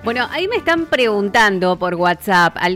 Bueno, ahí me están preguntando por WhatsApp al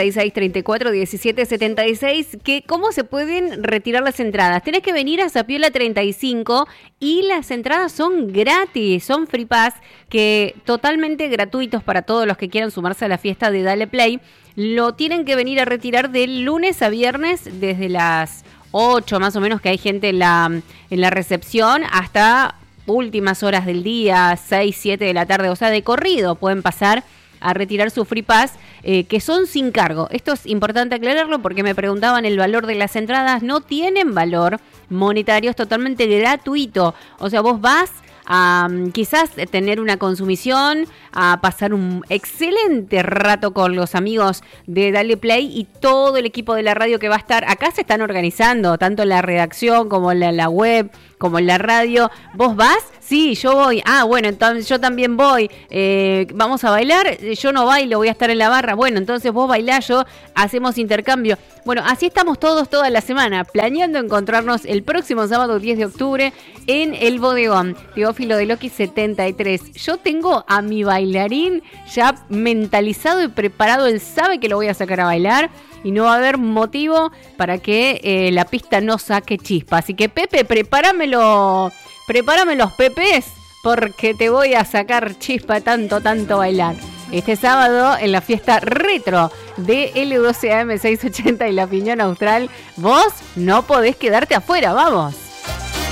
2966-341776 que cómo se pueden retirar las entradas. Tenés que venir a Zapiola 35 y las entradas son gratis, son free pass, que totalmente gratuitos para todos los que quieran sumarse a la fiesta de Dale Play. Lo tienen que venir a retirar de lunes a viernes desde las 8 más o menos, que hay gente en la recepción, hasta últimas horas del día, 6, 7 de la tarde, o sea, de corrido pueden pasar a retirar su free pass, que son sin cargo. Esto es importante aclararlo porque me preguntaban el valor de las entradas. No tienen valor monetario, es totalmente gratuito. O sea, vos vas a quizás tener una consumición, a pasar un excelente rato con los amigos de Dale Play y todo el equipo de la radio que va a estar. Acá se están organizando, tanto la redacción como la web, como en la radio. ¿Vos vas? Sí, yo voy. Ah, bueno, entonces yo también voy. ¿Vamos a bailar? Yo no bailo, voy a estar en la barra. Bueno, entonces vos bailás, yo hacemos intercambio. Bueno, así estamos todos toda la semana, planeando encontrarnos el próximo sábado 10 de octubre en el Bodegón, Teófilo de Loki 73. Yo tengo a mi bailarín ya mentalizado y preparado. Él sabe que lo voy a sacar a bailar y no va a haber motivo para que la pista no saque chispa. Así que, Pepe, prepárame los pepes, porque te voy a sacar chispa tanto bailar. Este sábado en la fiesta retro de L12AM 680 y La Piñón Austral, vos no podés quedarte afuera, vamos.